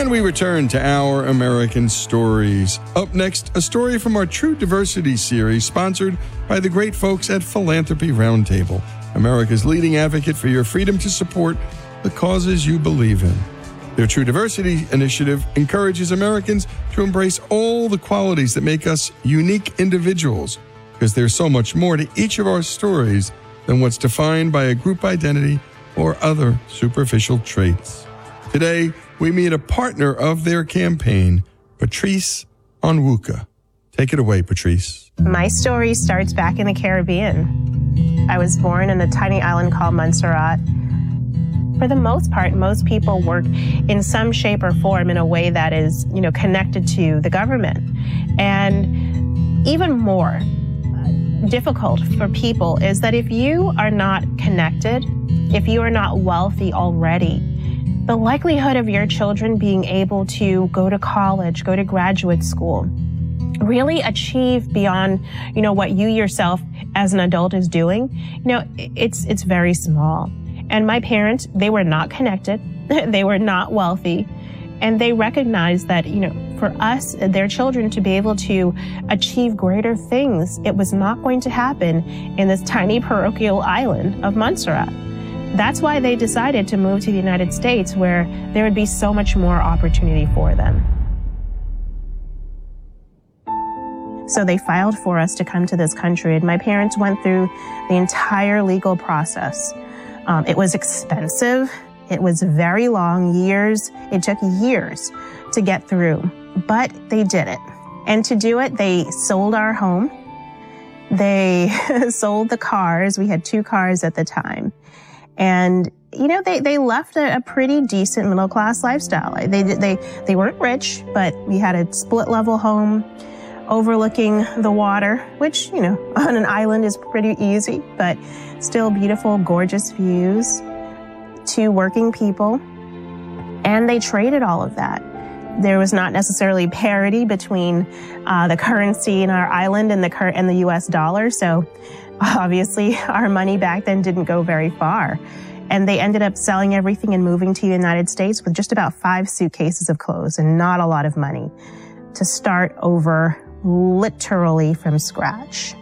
And we return to Our American Stories. Up next, a story from our True Diversity series, sponsored by the great folks at Philanthropy Roundtable, America's leading advocate for your freedom to support the causes you believe in. Their True Diversity initiative encourages Americans to embrace all the qualities that make us unique individuals, because there's so much more to each of our stories than what's defined by a group identity or other superficial traits. Today, we meet a partner of their campaign, Patrice Onwuka. Take it away, Patrice. My story starts back in the Caribbean. I was born in a tiny island called Montserrat. For the most part, most people work in some shape or form in a way that is, connected to the government. And even more difficult for people is that if you are not connected, if you are not wealthy already, the likelihood of your children being able to go to college, go to graduate school, really achieve beyond, what you yourself as an adult is doing, it's very small. And my parents, they were not connected, they were not wealthy, and they recognized that, for us, their children to be able to achieve greater things, it was not going to happen in this tiny parochial island of Montserrat. That's why they decided to move to the United States, where there would be so much more opportunity for them. So they filed for us to come to this country, and my parents went through the entire legal process. It was expensive. It was very long, years. It took years to get through, but they did it. And to do it, they sold our home. They sold the cars. We had 2 cars at the time. And, they left a pretty decent middle-class lifestyle. They weren't rich, but we had a split-level home overlooking the water, which, on an island is pretty easy, but still beautiful, gorgeous views, 2 working people. And they traded all of that. There was not necessarily parity between the currency in our island and the US dollar. So obviously our money back then didn't go very far. And they ended up selling everything and moving to the United States with just about 5 suitcases of clothes and not a lot of money to start over literally from scratch.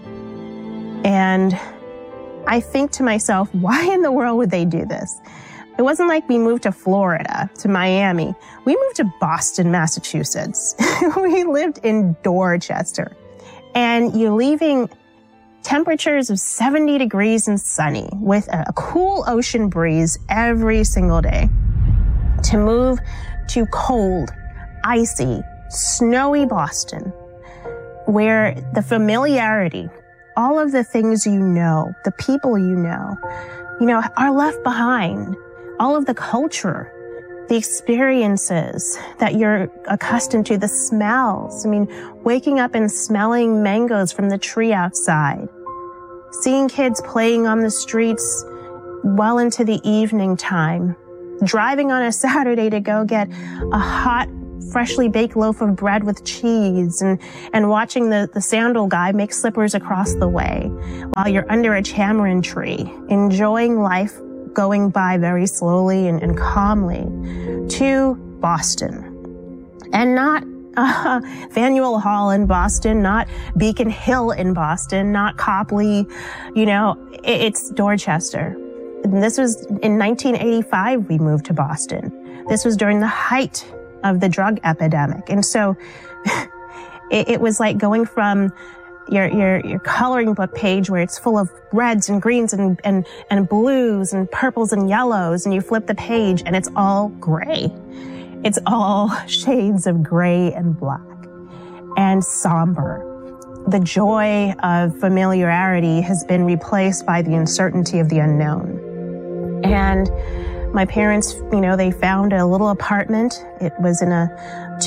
And I think to myself, why in the world would they do this? It wasn't like we moved to Florida, to Miami. We moved to Boston, Massachusetts. We lived in Dorchester. And you're leaving temperatures of 70 degrees and sunny with a cool ocean breeze every single day to move to cold, icy, snowy Boston, where the familiarity, all of the things the people are left behind. All of the culture, the experiences that you're accustomed to, the smells. Waking up and smelling mangoes from the tree outside, seeing kids playing on the streets well into the evening time, driving on a Saturday to go get a hot, freshly baked loaf of bread with cheese and watching the sandal guy make slippers across the way while you're under a tamarind tree, enjoying life going by very slowly and calmly, to Boston. And not Faneuil Hall in Boston, not Beacon Hill in Boston, not Copley, it's Dorchester. And this was in 1985 we moved to Boston. This was during the height of the drug epidemic. And so it was like going from your coloring book page where it's full of reds and greens and blues and purples and yellows, and you flip the page and it's all gray. It's all shades of gray and black and somber. The joy of familiarity has been replaced by the uncertainty of the unknown. And my parents, they found a little apartment. It was in a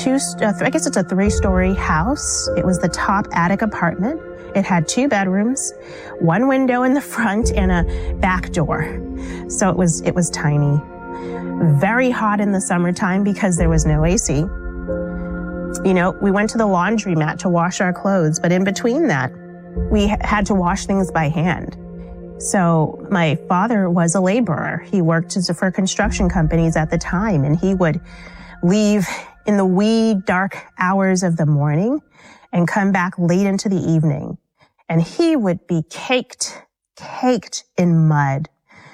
3-story house. It was the top attic apartment. It had 2 bedrooms, 1 window in the front, and a back door. So it was tiny. Very hot in the summertime because there was no AC. We went to the laundromat to wash our clothes, but in between that, we had to wash things by hand. So my father was a laborer. He worked for construction companies at the time, and he would leave in the wee dark hours of the morning and come back late into the evening. And he would be caked in mud.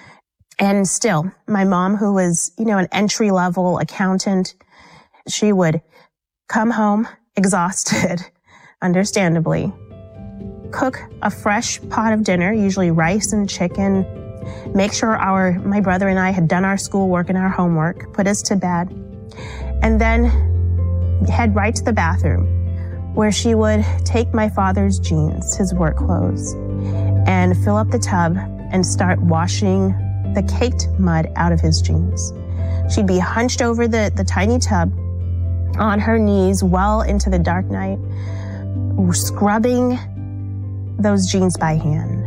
And still, my mom, who was, an entry-level accountant, she would come home exhausted, understandably, cook a fresh pot of dinner, usually rice and chicken, make sure my brother and I had done our schoolwork and our homework, put us to bed, and then head right to the bathroom, where she would take my father's jeans, his work clothes, and fill up the tub and start washing the caked mud out of his jeans. She'd be hunched over the tiny tub on her knees well into the dark night, scrubbing those jeans by hand.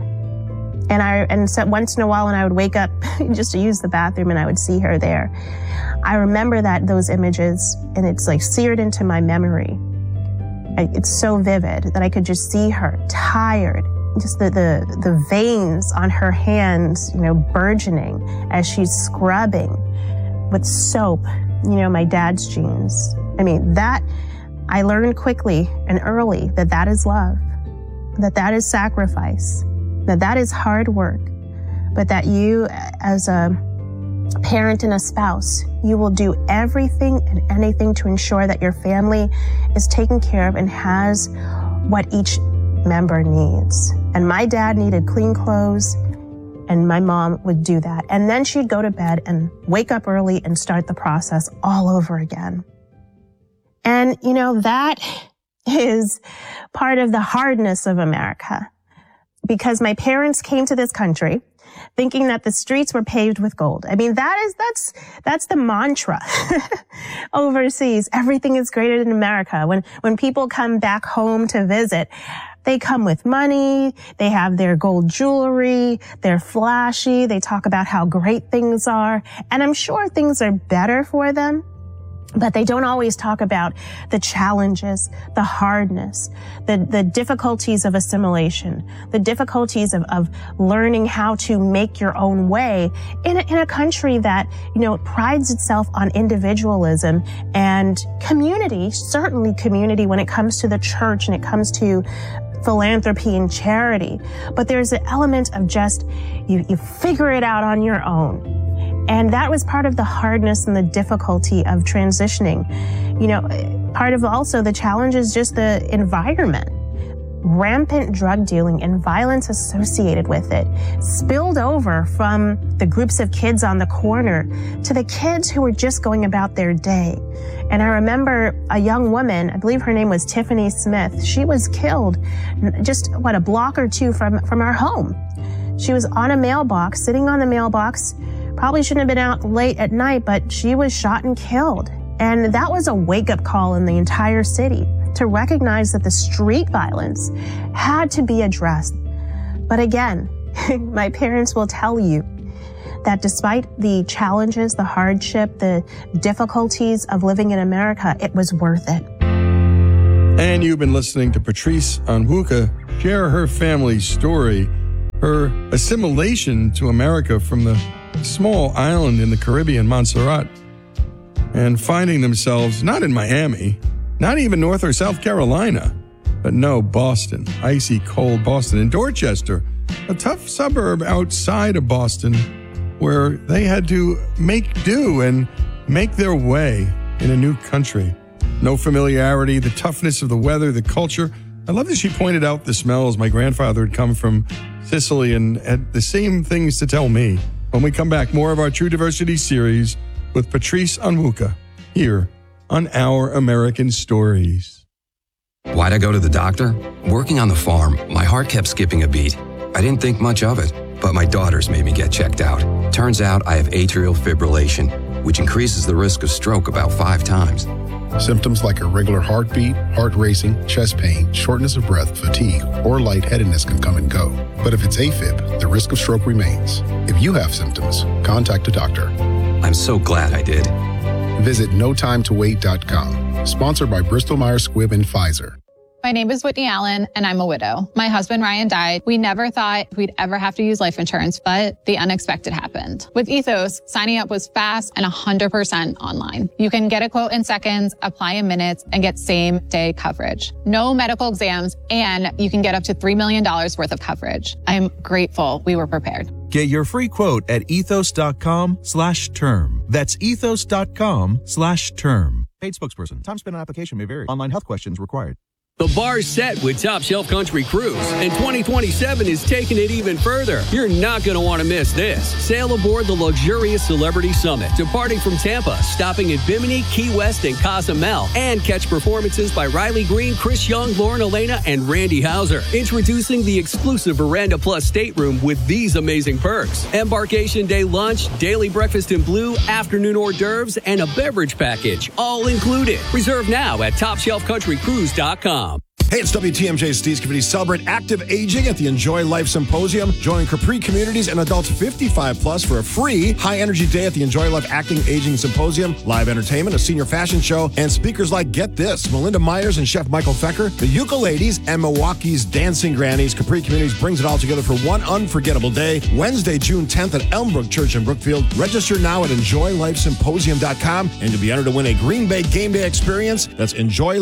And so once in a while when I would wake up just to use the bathroom and I would see her there, I remember those images, and it's like seared into my memory. It's so vivid that I could just see her tired, just the veins on her hands, burgeoning as she's scrubbing with soap, my dad's jeans. That I learned quickly and early that is love, that is sacrifice, that is hard work, but that you as a parent and a spouse, you will do everything and anything to ensure that your family is taken care of and has what each member needs. And my dad needed clean clothes, and my mom would do that. And then she'd go to bed and wake up early and start the process all over again. And, that is part of the hardness of America, because my parents came to this country thinking that the streets were paved with gold. That's the mantra overseas. Everything is greater in America. When people come back home to visit, they come with money, they have their gold jewelry, they're flashy, they talk about how great things are, and I'm sure things are better for them. But they don't always talk about the challenges, the hardness, the difficulties of assimilation, the difficulties of learning how to make your own way in a country that, prides itself on individualism and community, certainly community when it comes to the church and it comes to philanthropy and charity. But there's an element of just, you figure it out on your own. And that was part of the hardness and the difficulty of transitioning. Part of also the challenge is just the environment. Rampant drug dealing and violence associated with it spilled over from the groups of kids on the corner to the kids who were just going about their day. And I remember a young woman, I believe her name was Tiffany Smith. She was killed just, a block or two from our home. She was on a mailbox, sitting on the mailbox. Probably shouldn't have been out late at night, but she was shot and killed. And that was a wake-up call in the entire city to recognize that the street violence had to be addressed. But again, my parents will tell you that despite the challenges, the hardship, the difficulties of living in America, it was worth it. And you've been listening to Patrice Onwuka share her family's story, her assimilation to America from the small island in the Caribbean, Montserrat, and finding themselves not in Miami, not even North or South Carolina, but no, Boston, icy cold Boston, and Dorchester, a tough suburb outside of Boston, where they had to make do and make their way in a new country. No familiarity, the toughness of the weather, the culture. I love that she pointed out the smells. My grandfather had come from Sicily and had the same things to tell me. When we come back, more of our True Diversity series with Patrice Onwuka here on Our American Stories. Why'd I go to the doctor? Working on the farm, my heart kept skipping a beat. I didn't think much of it, but my daughters made me get checked out. Turns out I have atrial fibrillation, which increases the risk of stroke about 5 times. Symptoms like irregular heartbeat, heart racing, chest pain, shortness of breath, fatigue, or lightheadedness can come and go. But if it's AFib, the risk of stroke remains. If you have symptoms, contact a doctor. I'm so glad I did. Visit notimetowait.com. Sponsored by Bristol Myers Squibb and Pfizer. My name is Whitney Allen, and I'm a widow. My husband, Ryan, died. We never thought we'd ever have to use life insurance, but the unexpected happened. With Ethos, signing up was fast and 100% online. You can get a quote in seconds, apply in minutes, and get same-day coverage. No medical exams, and you can get up to $3 million worth of coverage. I'm grateful we were prepared. Get your free quote at ethos.com/term. That's ethos.com/term. Paid spokesperson. Time spent on application may vary. Online health questions required. The bar's set with Top Shelf Country Cruise, and 2027 is taking it even further. You're not going to want to miss this. Sail aboard the luxurious Celebrity Summit, departing from Tampa, stopping at Bimini, Key West, and Cozumel, and catch performances by Riley Green, Chris Young, Lauren Elena, and Randy Hauser. Introducing the exclusive Veranda Plus stateroom with these amazing perks: embarkation day lunch, daily breakfast in blue, afternoon hors d'oeuvres, and a beverage package, all included. Reserve now at TopShelfCountryCruise.com. Hey, it's WTMJ's Steve Scavini. Celebrate active aging at the Enjoy Life Symposium. Join Capri Communities and adults 55 plus for a free high-energy day at the Enjoy Life Acting Aging Symposium. Live entertainment, a senior fashion show, and speakers like, get this, Melinda Myers and Chef Michael Fecker, the Ukuleles, and Milwaukee's Dancing Grannies. Capri Communities brings it all together for one unforgettable day. Wednesday, June 10th at Elmbrook Church in Brookfield. Register now at EnjoyLifeSymposium.com, and you'll be entered to win a Green Bay game day experience. That's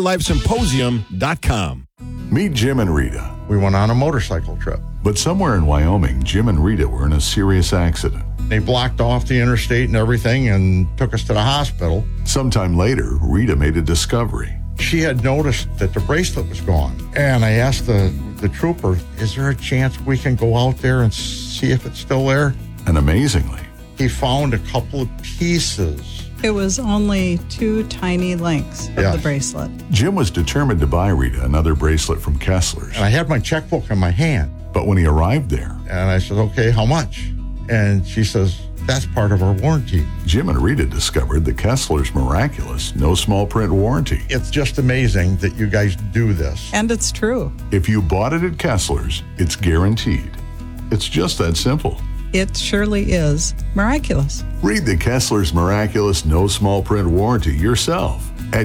EnjoyLifeSymposium.com. Meet Jim and Rita. We went on a motorcycle trip. But somewhere in Wyoming, Jim and Rita were in a serious accident. They blocked off the interstate and everything and took us to the hospital. Sometime later, Rita made a discovery. She had noticed that the bracelet was gone. And I asked the trooper, is there a chance we can go out there and see if it's still there? And amazingly, he found a couple of pieces. It was only 2 tiny links of the bracelet. Jim was determined to buy Rita another bracelet from Kessler's. And I had my checkbook in my hand. But when he arrived there, and I said, okay, how much? And she says, that's part of our warranty. Jim and Rita discovered the Kessler's miraculous no small print warranty. It's just amazing that you guys do this. And it's true. If you bought it at Kessler's, it's guaranteed. It's just that simple. It surely is miraculous. Read the Kessler's Miraculous No Small Print Warranty yourself at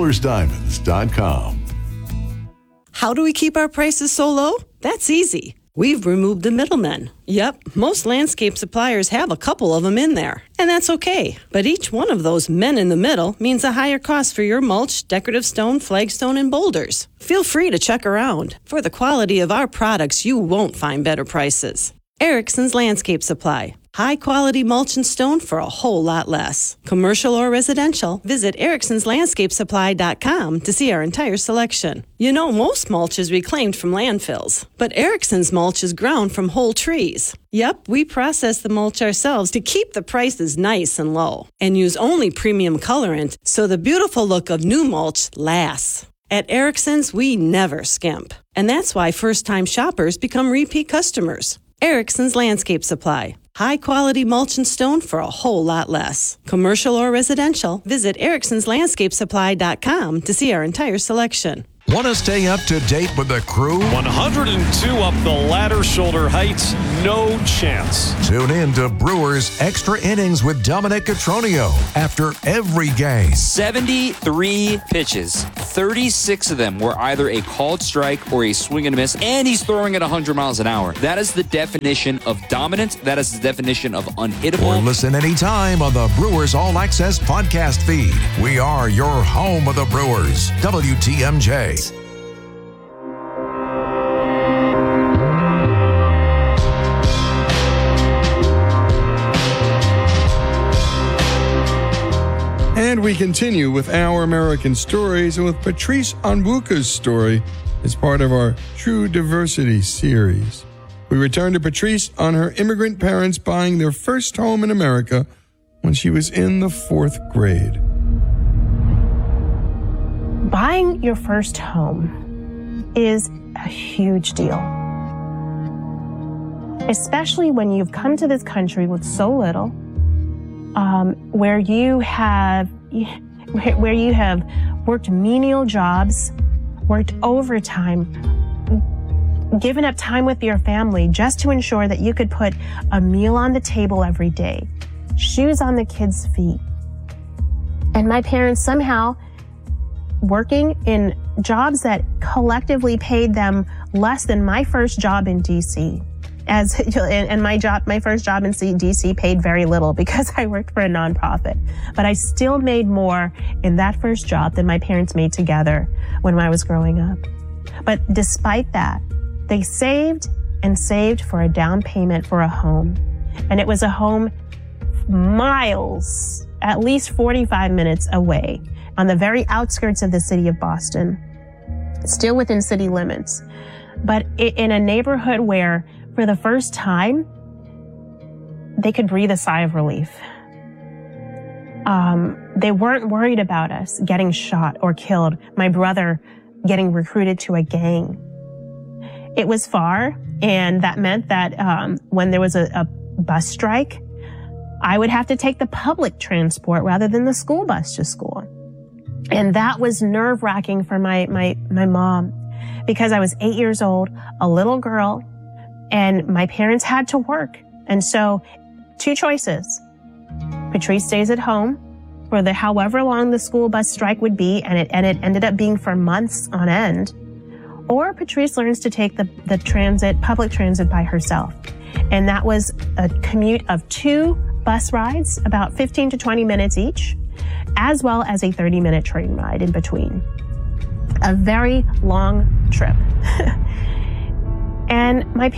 KesslersDiamonds.com. How do we keep our prices so low? That's easy. We've removed the middlemen. Yep, most landscape suppliers have a couple of them in there, and that's okay. But each one of those men in the middle means a higher cost for your mulch, decorative stone, flagstone, and boulders. Feel free to check around. For the quality of our products, you won't find better prices. Erickson's Landscape Supply. High-quality mulch and stone for a whole lot less. Commercial or residential, visit Erickson'sLandscapeSupply.com to see our entire selection. You know, most mulch is reclaimed from landfills, but Erickson's mulch is ground from whole trees. Yep, we process the mulch ourselves to keep the prices nice and low, and use only premium colorant so the beautiful look of new mulch lasts. At Erickson's, we never skimp, and that's why first-time shoppers become repeat customers. Erickson's Landscape Supply. High-quality mulch and stone for a whole lot less. Commercial or residential, visit Erickson'sLandscapeSupply.com to see our entire selection. Want to stay up to date with the crew? 102 up the ladder, Shoulder Heights, no chance. Tune in to Brewers Extra Innings with Dominic Cotroneo after every game. 73 pitches, 36 of them were either a called strike or a swing and a miss, and he's throwing at 100 miles an hour. That is the definition of dominant. That is the definition of unhittable. Or listen anytime on the Brewers All Access podcast feed. We are your home of the Brewers, WTMJ. And we continue with Our American Stories and with Patrice Onwuka's story as part of our True Diversity series. We return to Patrice on her immigrant parents buying their first home in America when she was in the 4th grade. Buying your first home is a huge deal, especially when you've come to this country with so little, where you have worked menial jobs, worked overtime, given up time with your family just to ensure that you could put a meal on the table every day, shoes on the kids' feet. And my parents somehow, working in jobs that collectively paid them less than my first job in DC. And my first job in DC paid very little because I worked for a nonprofit. But I still made more in that first job than my parents made together when I was growing up. But despite that, they saved and saved for a down payment for a home. And it was a home miles, at least 45 minutes away, on the very outskirts of the city of Boston, still within city limits, but in a neighborhood where, for the first time, they could breathe a sigh of relief. They weren't worried about us getting shot or killed, my brother getting recruited to a gang. It was far, and that meant that when there was a bus strike, I would have to take the public transport rather than the school bus to school. And that was nerve-wracking for my mom, because I was 8 years old, a little girl, and my parents had to work. And so, two choices. Patrice stays at home for however long the school bus strike would be, and it ended up being for months on end. Or Patrice learns to take the public transit by herself. And that was a commute of 2 bus rides, about 15 to 20 minutes each, as well as a 30-minute train ride in between. A very long trip. And my